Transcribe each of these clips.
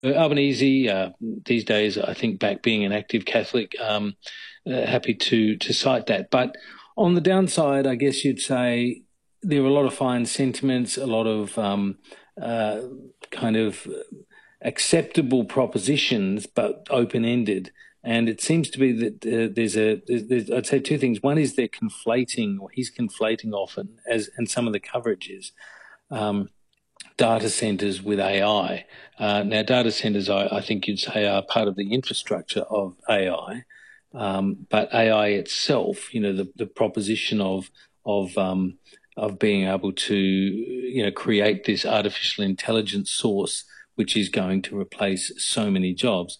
Albanese, these days, I think back being an active Catholic, happy to cite that. But on the downside, I guess you'd say there were a lot of fine sentiments, a lot of uh, kind of acceptable propositions, but open-ended. And it seems to be that I'd say two things. One is they're conflating, or he's conflating often, and some of the coverage is. Um, Data centers with AI. Now, data centers, I think you'd say, are part of the infrastructure of AI, but AI itself, the proposition of being able to, create this artificial intelligence source, which is going to replace so many jobs.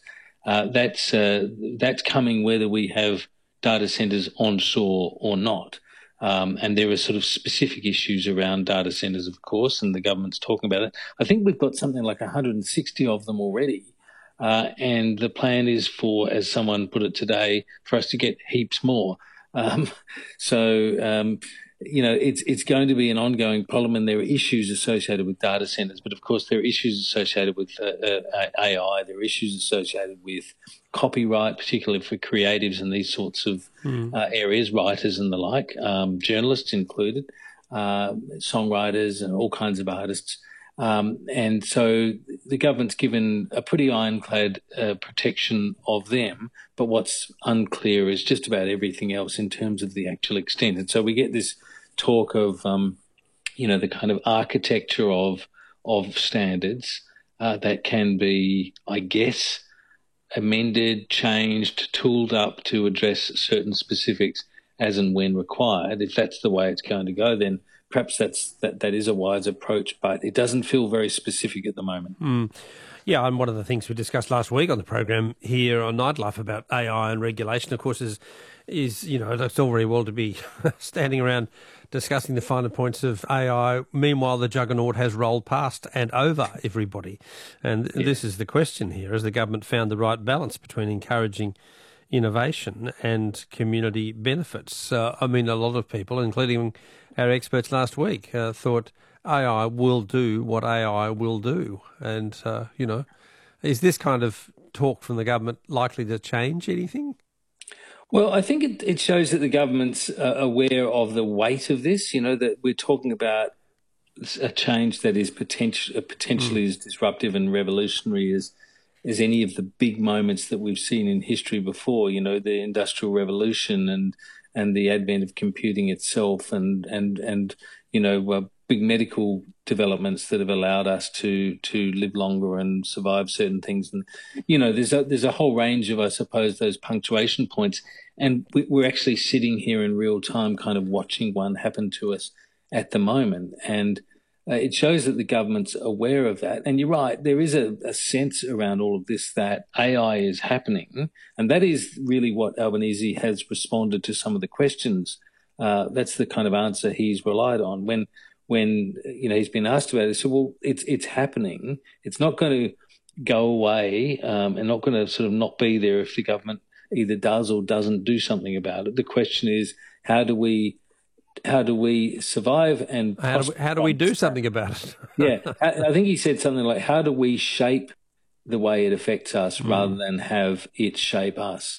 That's coming whether we have data centers onshore or not. And there are sort of specific issues around data centers, of course, and the government's talking about it. I think we've got something like 160 of them already. And the plan is for, as someone put it today, for us to get heaps more. Um, so, it's going to be an ongoing problem, and there are issues associated with data centers. But of course, there are issues associated with AI. There are issues associated with copyright, particularly for creatives and these sorts of areas, writers and the like, journalists included, songwriters and all kinds of artists. And so the government's given a pretty ironclad protection of them, but what's unclear is just about everything else in terms of the actual extent. And so we get this talk of, the kind of architecture of standards that can be, I guess, amended, changed, tooled up to address certain specifics as and when required. If that's the way it's going to go, then perhaps that is a wise approach, but it doesn't feel very specific at the moment. Yeah, and one of the things we discussed last week on the program here on Nightlife about AI and regulation, of course, is it's all very well to be standing around discussing the finer points of AI. Meanwhile, the juggernaut has rolled past and over everybody. And This is the question here. Has the government found the right balance between encouraging innovation and community benefits? A lot of people, including our experts last week, thought AI will do what AI will do. And, is this kind of talk from the government likely to change anything? Well, I think it shows that the government's aware of the weight of this, that we're talking about a change that is potentially as disruptive and revolutionary as any of the big moments that we've seen in history before, the Industrial Revolution and the advent of computing itself and big medical developments that have allowed us to live longer and survive certain things. And, there's a whole range of, I suppose, those punctuation points. And we're actually sitting here in real time kind of watching one happen to us at the moment. And it shows that the government's aware of that. And you're right, there is a sense around all of this that AI is happening. And that is really what Albanese has responded to some of the questions. That's the kind of answer he's relied on. When he's been asked about it, so well, it's happening. It's not going to go away and not going to sort of not be there if the government either does or doesn't do something about it. The question is, how do we survive and how do we do something about it? Yeah, I think he said something like, how do we shape the way it affects us rather than have it shape us,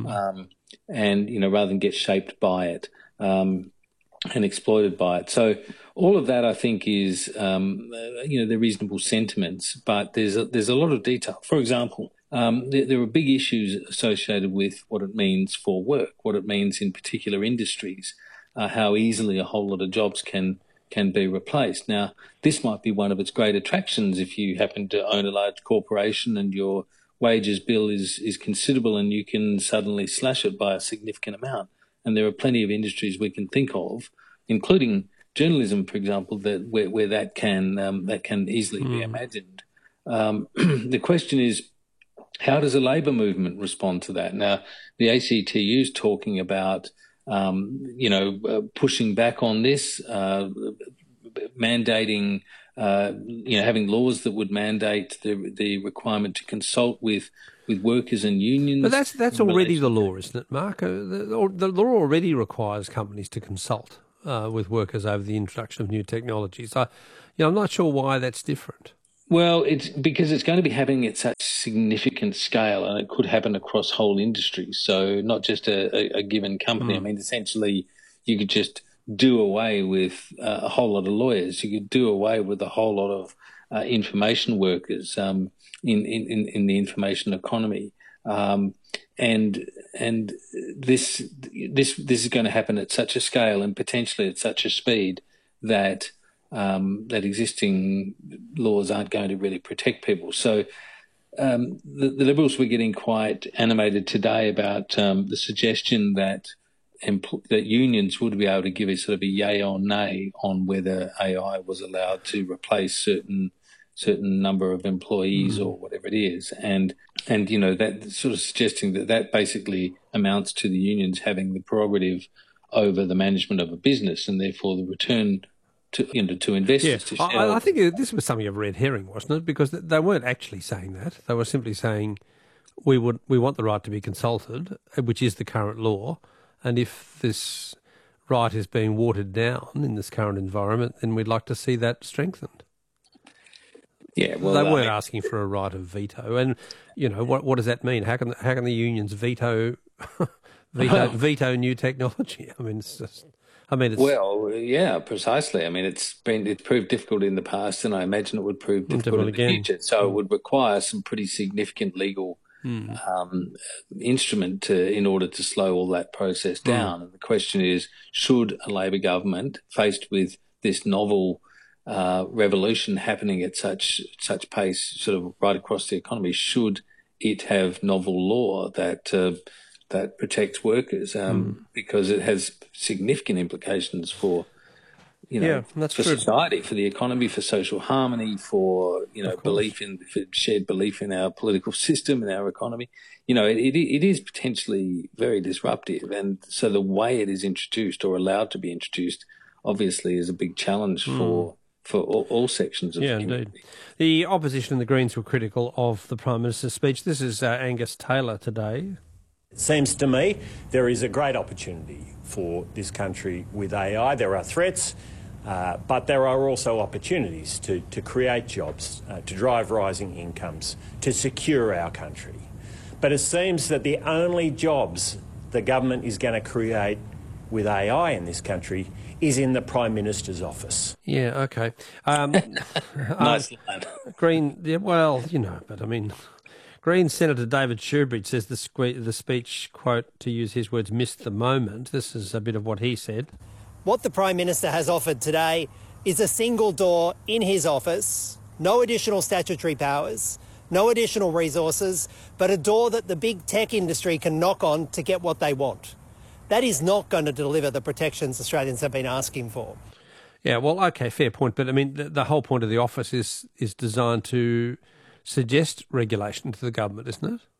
and rather than get shaped by it and exploited by it. So all of that, I think, is they're reasonable sentiments, but there's a lot of detail. For example, there are big issues associated with what it means for work, what it means in particular industries, how easily a whole lot of jobs can be replaced. Now, this might be one of its great attractions if you happen to own a large corporation and your wages bill is considerable and you can suddenly slash it by a significant amount. And there are plenty of industries we can think of, including journalism, for example, where that can easily be imagined. The question is, how does a labour movement respond to that? Now, the ACTU is talking about, pushing back on this, mandating, having laws that would mandate the requirement to consult with workers and unions. But that's already the law, isn't it, Mark? The law already requires companies to consult with workers over the introduction of new technologies. So, I'm not sure why that's different. Well, it's because it's going to be happening at such significant scale, and it could happen across whole industries. So not just a given company. I Mm. mean, essentially, you could just do away with a whole lot of lawyers. You could do away with a whole lot of information workers in the information economy, um, and this is going to happen at such a scale and potentially at such a speed that that existing laws aren't going to really protect people. So the Liberals were getting quite animated today about the suggestion that that unions would be able to give a sort of a yay or nay on whether AI was allowed to replace certain number of employees or whatever it is, and you know that sort of suggesting that basically amounts to the unions having the prerogative over the management of a business and therefore the return to investors, to shareholders. I think this was something of a red herring, wasn't it? Because they weren't actually saying that. They were simply saying we want the right to be consulted, which is the current law, and if this right is being watered down in this current environment, then we'd like to see that strengthened. Yeah, well, they weren't asking for a right of veto, and you know what does that mean? How can the unions veto new technology? I mean, well, yeah, precisely. I mean, it's proved difficult in the past, and I imagine it would prove difficult in the future. So it would require some pretty significant legal instrument in order to slow all that process down. And the question is, should a Labor government, faced with this novel revolution happening at such pace, sort of right across the economy, should it have novel law that protects workers, because it has significant implications for, for society, for the economy, for social harmony, for shared belief in our political system and our economy. It is potentially very disruptive, and so the way it is introduced or allowed to be introduced, obviously, is a big challenge for all sections of the community. Indeed. The opposition and the Greens were critical of the Prime Minister's speech. This is Angus Taylor today. It seems to me there is a great opportunity for this country with AI. There are threats, but there are also opportunities to create jobs, to drive rising incomes, to secure our country. But it seems that the only jobs the government is going to create with AI in this country is in the Prime Minister's office. Yeah, okay. Nice line. Green, yeah, well, but I mean, Green Senator David Shoebridge says the speech, quote, to use his words, missed the moment. This is a bit of what he said. What the Prime Minister has offered today is a single door in his office, no additional statutory powers, no additional resources, but a door that the big tech industry can knock on to get what they want. That is not going to deliver the protections Australians have been asking for. Yeah, well, okay, fair point. But I mean, the whole point of the office is designed to suggest regulation to the government, isn't it?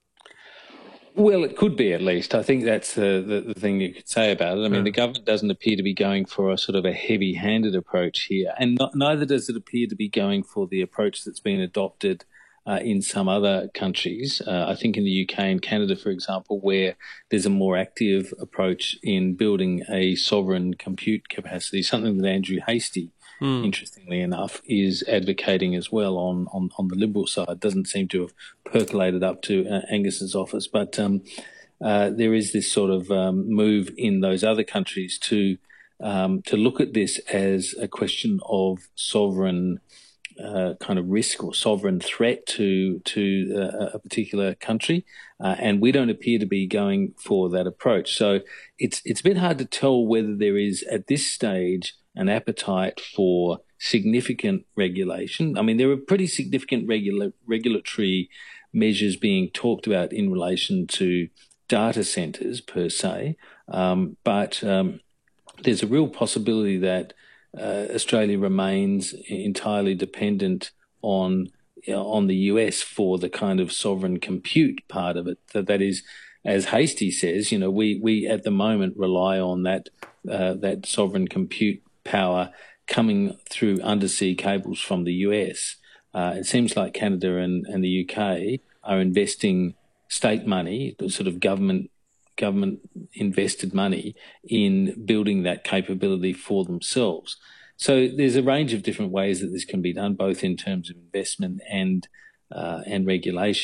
Well, it could be, at least. I think that's the thing you could say about it. I mean, the government doesn't appear to be going for a sort of a heavy-handed approach here, and neither does it appear to be going for the approach that's been adopted in some other countries. I think in the UK and Canada, for example, where there's a more active approach in building a sovereign compute capacity, something that Andrew Hastie, interestingly enough, is advocating as well on the Liberal side. Doesn't seem to have percolated up to Angus's office, but there is this sort of move in those other countries to look at this as a question of sovereign kind of risk or sovereign threat to a particular country, and we don't appear to be going for that approach. So it's a bit hard to tell whether there is at this stage an appetite for significant regulation. I mean, there are pretty significant regulatory measures being talked about in relation to data centres per se, but there's a real possibility that Australia remains entirely dependent on the US for the kind of sovereign compute part of it. That is, as Hastie says, we at the moment rely on that sovereign compute power coming through undersea cables from the US. It seems like Canada and the UK are investing state money, the sort of government invested money in building that capability for themselves. So there's a range of different ways that this can be done, both in terms of investment and regulation.